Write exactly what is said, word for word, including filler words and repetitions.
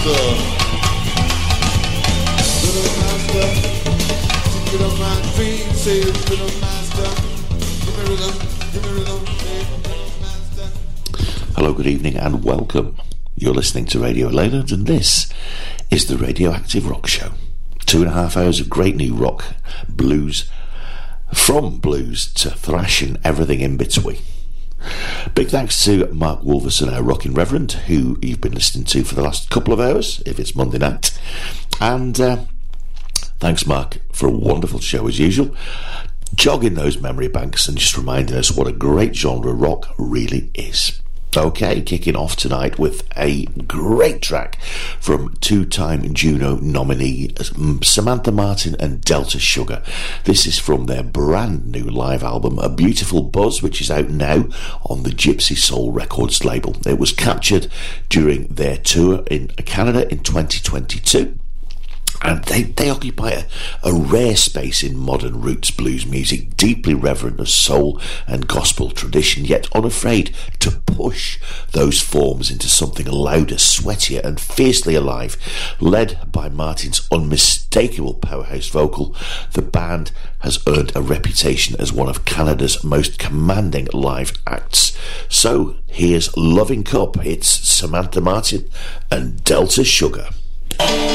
master. Little master, secret of my dreams, say it's little master. Give me rhythm, give me rhythm, say little master. Hello, good evening and welcome. You're listening to Radio Leyland and this is the Radioactive Rock Show. Two and a half hours of great new rock, blues, from blues to thrash and everything in between. Big thanks to Mark Wolverson, our rocking reverend, who you've been listening to for the last couple of hours, if it's Monday night. And uh, thanks, Mark, for a wonderful show as usual. Jogging those memory banks and just reminding us what a great genre rock really is. Okay, kicking off tonight with a great track from two-time Juno nominee Samantha Martin and Delta Sugar. This is from their brand new live album, A Beautiful Buzz, which is out now on the Gypsy Soul Records label. It was captured during their tour in Canada in twenty twenty-two. And they, they occupy a, a rare space in modern roots blues music, deeply reverent of soul and gospel tradition, yet unafraid to push those forms into something louder, sweatier and fiercely alive. Led by Martin's unmistakable powerhouse vocal, the band has earned a reputation as one of Canada's most commanding live acts. So here's Loving Cup. It's Samantha Martin and Delta Sugar.